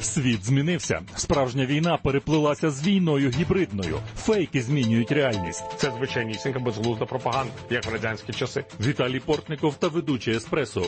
Світ змінився. Справжня війна переплилася з війною гібридною. Фейки змінюють реальність. Це звичайнісінька безглузда пропаганда, як в радянські часи. Віталій Портников та ведучий «Еспресо»